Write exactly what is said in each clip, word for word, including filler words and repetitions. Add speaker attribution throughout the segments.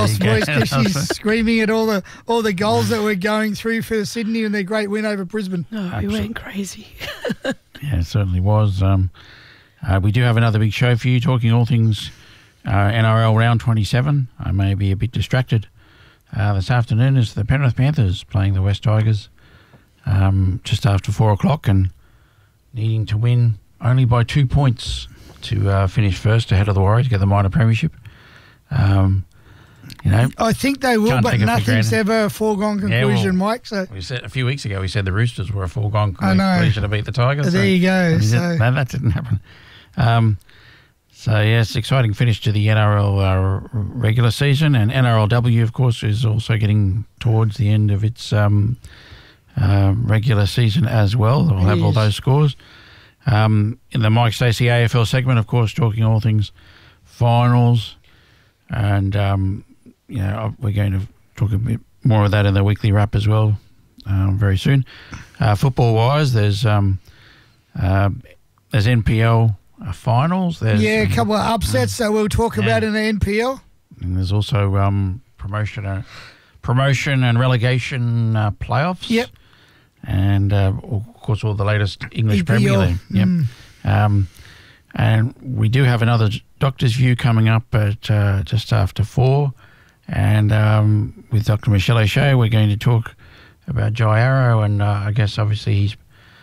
Speaker 1: lost voice because she's screaming at all the all the goals that we're going through for Sydney and their great win over Brisbane.
Speaker 2: Oh, we went crazy.
Speaker 3: Yeah, it certainly was. Um, uh, we do have another big show for you, talking all things uh, N R L Round twenty-seven. I may be a bit distracted. Uh, this afternoon is the Penrith Panthers playing the West Tigers um, just after four o'clock and needing to win only by two points to uh, finish first ahead of the Warriors, get the minor premiership. Um, you know,
Speaker 1: I think they will, but nothing's ever a foregone conclusion,
Speaker 3: yeah, well,
Speaker 1: Mike. So
Speaker 3: we said a few weeks ago we said the Roosters were a foregone conclusion to beat the Tigers.
Speaker 1: There so, you go.
Speaker 3: I mean,
Speaker 1: so.
Speaker 3: that, no, that didn't happen. Um, so yes, exciting finish to the N R L uh, regular season, and N R L W, of course, is also getting towards the end of its um, uh, regular season as well. We'll have all those scores. Um, in the Mike Stacey A F L segment, of course, talking all things finals, and um, you know, we're going to talk a bit more of that in the weekly wrap as well um, very soon. Uh, football-wise, there's um, uh, there's N P L finals. There's,
Speaker 1: yeah, a couple of upsets uh, that we'll talk yeah. about in the N P L.
Speaker 3: And there's also um, promotion, uh, promotion and relegation uh, playoffs.
Speaker 1: Yep.
Speaker 3: And, uh, of course, all the latest English
Speaker 1: E P L.
Speaker 3: Premier League. Yep.
Speaker 1: Mm.
Speaker 3: Um, and we do have another Doctor's View coming up at uh, just after four. And um, with Doctor Michelle O'Shea, we're going to talk about Jai Arrow. And uh, I guess, obviously, he's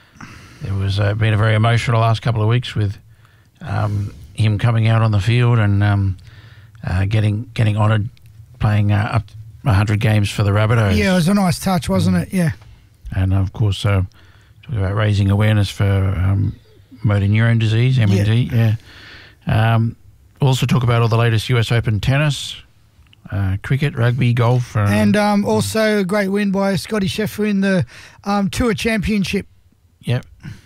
Speaker 3: it was uh, been a very emotional last couple of weeks with um, him coming out on the field and um, uh, getting getting honoured, playing uh, up one hundred games for the Rabbitohs.
Speaker 1: Yeah, it was a nice touch, wasn't
Speaker 3: mm.
Speaker 1: it? Yeah.
Speaker 3: And, of course, uh, talk about raising awareness for um, motor neurone disease, M N D. Yeah. yeah. Um, also talk about all the latest U S Open tennis, uh, cricket, rugby, golf. Um,
Speaker 1: and um, also a great win by Scotty Scheffler in the um, Tour Championship.
Speaker 3: Yep.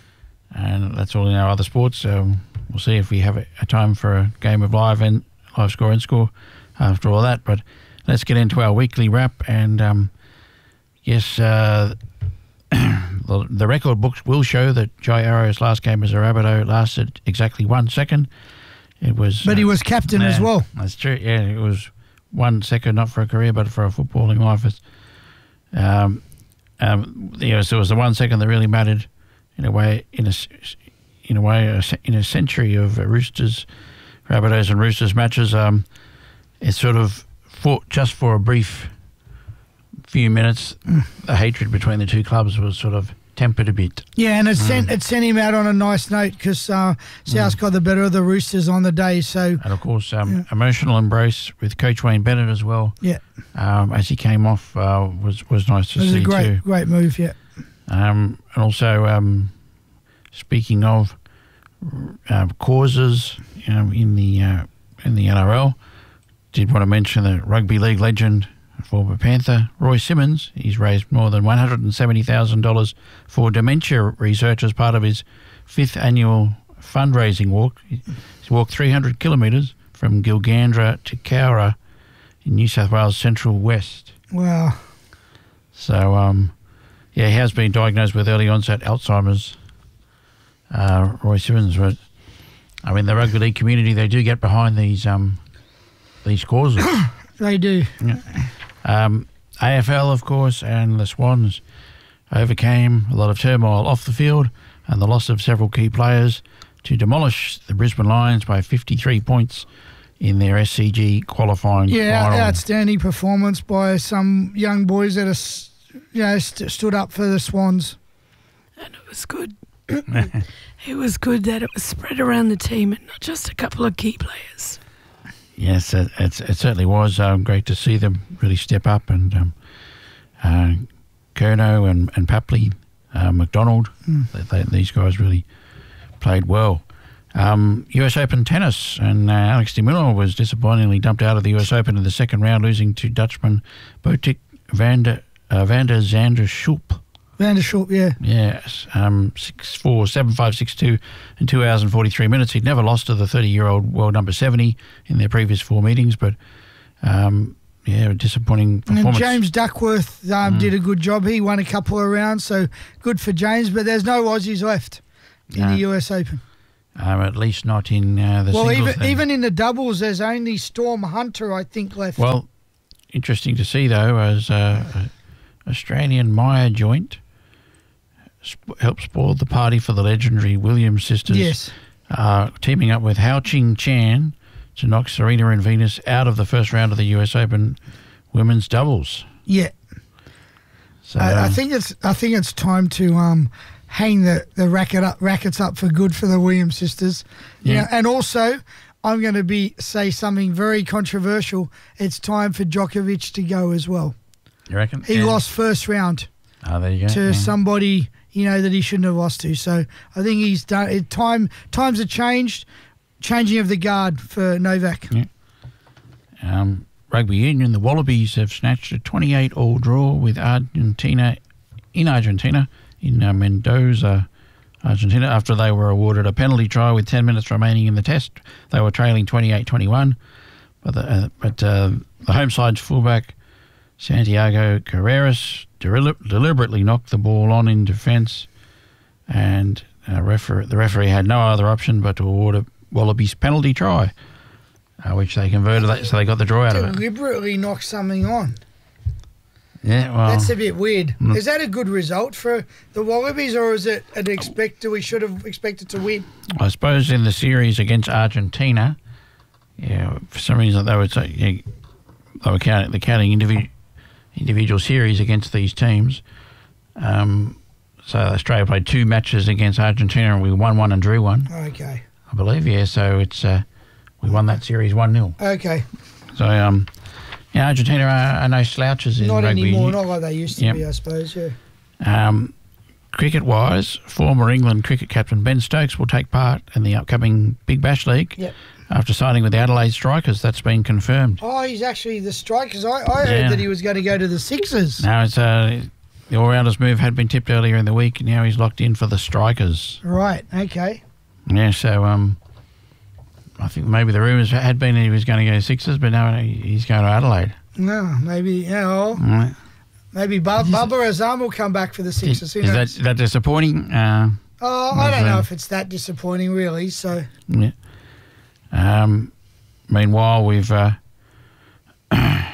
Speaker 3: And that's all in our other sports. So we'll see if we have a, a time for a game of live and live score and score after all that. But let's get into our weekly wrap. And, um, yes, uh, the, the record books will show that Jai Arrow's last game as a Rabbitoh lasted exactly one second. It was,
Speaker 1: but he was captain
Speaker 3: uh,
Speaker 1: as well.
Speaker 3: That's true. Yeah, it was one second, not for a career, but for a footballing life. It's, um, um, you know, so it was the one second that really mattered in a way. In a in a way, a, in a century of uh, Roosters, Rabbitohs, and Roosters matches, um, it's sort of fought just for a brief few minutes. The hatred between the two clubs was sort of tempered a bit.
Speaker 1: Yeah, and it sent it sent him out on a nice note because uh, South mm. got the better of the Roosters on the day. So,
Speaker 3: and of course, um,
Speaker 1: yeah.
Speaker 3: emotional embrace with Coach Wayne Bennett as well.
Speaker 1: Yeah,
Speaker 3: um, as he came off uh, was was nice to see.
Speaker 1: It was
Speaker 3: see
Speaker 1: a great
Speaker 3: too.
Speaker 1: great move. Yeah,
Speaker 3: um, and also um, speaking of uh, causes, you know, in the uh, in the N R L, did want to mention the rugby league legend, former Panther, Roy Simmons. He's raised more than one hundred seventy thousand dollars for dementia research as part of his fifth annual fundraising walk. He's walked three hundred kilometres from Gilgandra to Cowra in New South Wales Central West.
Speaker 1: Wow.
Speaker 3: So, um, yeah, he has been diagnosed with early onset Alzheimer's, uh, Roy Simmons. But, I mean, the rugby league community, they do get behind these um, these causes.
Speaker 1: They do.
Speaker 3: Yeah. Um, A F L, of course, and the Swans overcame a lot of turmoil off the field and the loss of several key players to demolish the Brisbane Lions by fifty-three points in their S C G qualifying
Speaker 1: yeah,
Speaker 3: final.
Speaker 1: Outstanding performance by some young boys that are, you know, st- stood up for the Swans.
Speaker 2: And it was good. It was good that it was spread around the team and not just a couple of key players.
Speaker 3: Yes, it, it's, it certainly was um, great to see them really step up, and um, uh, Kerno and, and Papley, uh, McDonald, mm. they, they, these guys really played well. Um, U S Open tennis, and uh, Alex de Minaur was disappointingly dumped out of the U S Open in the second round, losing to Dutchman Botic van der, uh, van der Zandra Schulp.
Speaker 1: Van der Schulp, yeah.
Speaker 3: Yes, um, six four, seven five, six two in two hours and forty-three minutes. He'd never lost to the thirty-year-old world number seventy in their previous four meetings, but um, yeah, a disappointing performance.
Speaker 1: And James Duckworth um, mm. did a good job. He won a couple of rounds, so good for James, but there's no Aussies left in no. the U S Open.
Speaker 3: Um, at least not in uh, the
Speaker 1: well,
Speaker 3: singles.
Speaker 1: Well, even, even in the doubles, there's only Storm Hunter, I think, left.
Speaker 3: Well, interesting to see, though, as uh, Australian Maya joint sp- helped spoil the party for the legendary Williams sisters.
Speaker 1: Yes.
Speaker 3: Uh, teaming up with Hao Ching Chan to knock Serena and Venus out of the first round of the U S Open women's doubles.
Speaker 1: Yeah.
Speaker 3: So
Speaker 1: I, I think it's I think it's time to um, hang the, the racket up rackets up for good for the Williams sisters. You
Speaker 3: Yeah.
Speaker 1: know, and also I'm going to be say something very controversial. It's time for Djokovic to go as well.
Speaker 3: you reckon?
Speaker 1: He
Speaker 3: Yeah.
Speaker 1: lost first round
Speaker 3: Oh, there you go.
Speaker 1: to
Speaker 3: Yeah.
Speaker 1: somebody, you know, that he shouldn't have lost to. So I think he's done it. Time times have changed. Changing of the guard for Novak.
Speaker 3: Yeah. Um, rugby union, the Wallabies have snatched a twenty-eight all draw with Argentina in Argentina in uh, Mendoza, Argentina, after they were awarded a penalty try with ten minutes remaining in the test. They were trailing twenty-eight twenty-one, but the, uh, but uh, the home side's fullback Santiago Carreras del- deliberately knocked the ball on in defence, and uh, refer- the referee had no other option but to award a Wallabies penalty try, uh, which they converted, that, so they got the draw out of it.
Speaker 1: Deliberately knock something on.
Speaker 3: Yeah, well,
Speaker 1: That's a bit weird.
Speaker 3: Mm.
Speaker 1: Is that a good result for the Wallabies, or is it an expect? Do we should have expected to win?
Speaker 3: I suppose in the series against Argentina, yeah, for some reason they were so, yeah, they were counting the counting individual individual series against these teams. Um, so Australia played two matches against Argentina, and we won one and drew one,
Speaker 1: Okay.
Speaker 3: I believe. Yeah, so it's uh, we won that series one nil.
Speaker 1: Okay.
Speaker 3: So um, yeah, Argentina are, are no slouches in
Speaker 1: Not
Speaker 3: rugby.
Speaker 1: anymore. Not like they used to
Speaker 3: Yep.
Speaker 1: be, I suppose. Yeah.
Speaker 3: Um, cricket-wise, former England cricket captain Ben Stokes will take part in the upcoming Big Bash League
Speaker 1: Yep.
Speaker 3: after signing with the Adelaide Strikers. That's been confirmed.
Speaker 1: Oh, he's actually the Strikers. I, I heard
Speaker 3: Yeah.
Speaker 1: that he was going to go to the Sixers.
Speaker 3: Now, it's uh, the all-rounders move had been tipped earlier in the week. Now he's locked in for the Strikers.
Speaker 1: Right. Okay.
Speaker 3: Yeah, so um, I think maybe the rumours had been that he was going to go to Sixers, but now he's going to Adelaide.
Speaker 1: No, maybe. Yeah. Well,
Speaker 3: All right.
Speaker 1: maybe Bub- Bubba Azam will come back for the
Speaker 3: Is,
Speaker 1: Sixers. Who
Speaker 3: is that
Speaker 1: knows?
Speaker 3: that disappointing? Uh,
Speaker 1: Oh, I don't
Speaker 3: was,
Speaker 1: know
Speaker 3: uh,
Speaker 1: if it's that disappointing, really. So.
Speaker 3: Yeah. Um, meanwhile, we've. Uh, yeah,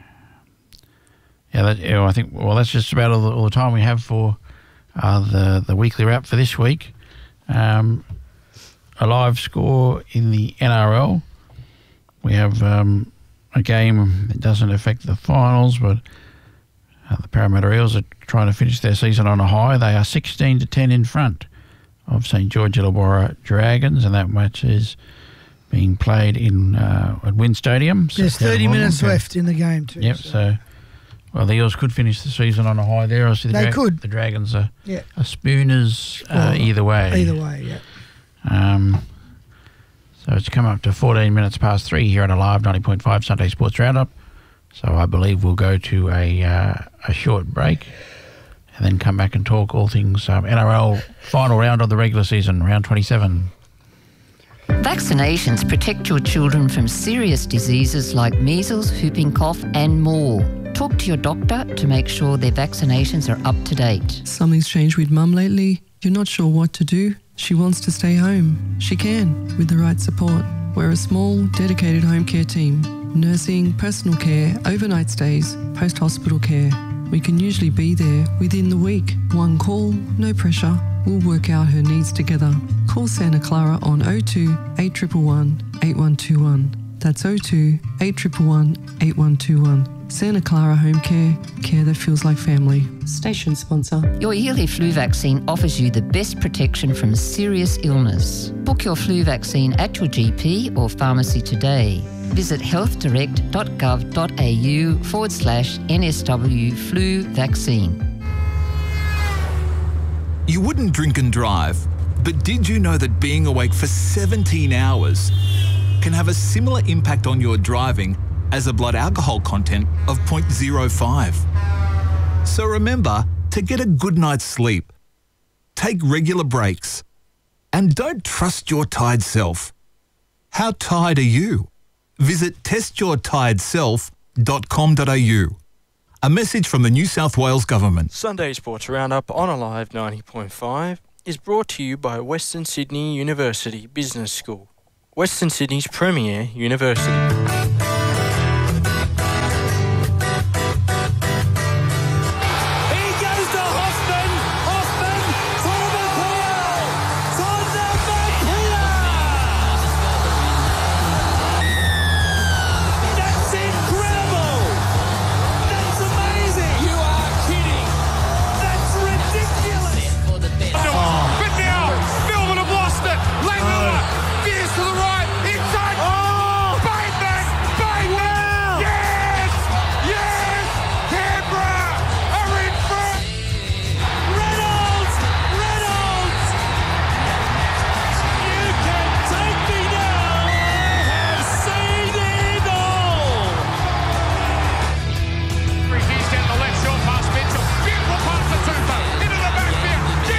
Speaker 3: that, yeah, I think. Well, that's just about all the, all the time we have for uh, the the weekly wrap for this week. Um, a live score in the N R L. We have um, a game that doesn't affect the finals, but uh, the Parramatta Eels are trying to finish their season on a high. They are sixteen to ten in front of St George Illawarra Dragons, and that match is being played in uh, at Wynn Stadium. So
Speaker 1: There's thirty
Speaker 3: Wollongong.
Speaker 1: minutes left in the game, too.
Speaker 3: Yep. So, well, the Eels could finish the season on a high there. I see the
Speaker 1: They could.
Speaker 3: The Dragons are,
Speaker 1: Yeah.
Speaker 3: are spooners uh,
Speaker 1: Well,
Speaker 3: either way.
Speaker 1: Either way, yeah.
Speaker 3: Um, so it's come up to fourteen minutes past three here on a live ninety point five Sunday Sports Roundup. So I believe we'll go to a uh, a short break and then come back and talk all things um, N R L final round of the regular season, round twenty-seven.
Speaker 4: Vaccinations protect your children from serious diseases like measles, whooping cough and more. Talk to your doctor to make sure their vaccinations are up to date.
Speaker 5: Something's changed with Mum lately. You're not sure what to do. She wants to stay home. She can, with the right support. We're a small, dedicated home care team. Nursing, personal care, overnight stays, post-hospital care. We can usually be there within the week. One call, no pressure. We'll work out her needs together. Call Santa Clara on oh two, eight one one, eight one two one. That's oh two, eight one one, eight one two one. Santa Clara Home Care, care that feels like family. Station sponsor.
Speaker 4: Your yearly flu vaccine offers you the best protection from serious illness. Book your flu vaccine at your G P or pharmacy today. Visit healthdirect.gov.au forward slash NSW flu vaccine.
Speaker 6: You wouldn't drink and drive, but did you know that being awake for seventeen hours can have a similar impact on your driving as a blood alcohol content of zero point zero five? So remember to get a good night's sleep, take regular breaks, and don't trust your tired self. How tired are you? Visit test your tired self dot com dot a u. A message from the New South Wales Government.
Speaker 7: Sunday Sports Roundup on Alive ninety point five is brought to you by Western Sydney University Business School, Western Sydney's premier university.